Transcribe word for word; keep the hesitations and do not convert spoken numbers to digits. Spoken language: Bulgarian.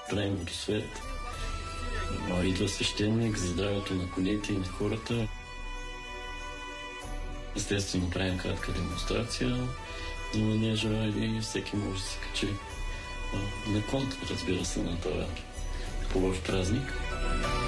правим водосвет. Идва свещеник за здравето на конете и на хората. Естествено, правим кратка демонстрация, но ние желали и всеки може да се качи на кон, разбира се, на това хубав празник.